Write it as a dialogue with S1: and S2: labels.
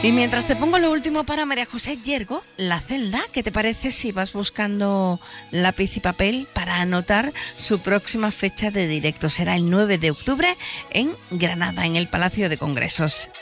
S1: Y mientras te pongo lo último para María José Yergo, La Celda, ¿qué te parece si vas buscando lápiz y papel para anotar su próxima fecha de directo? Será el 9 de octubre en Granada, en el Palacio de Congresos.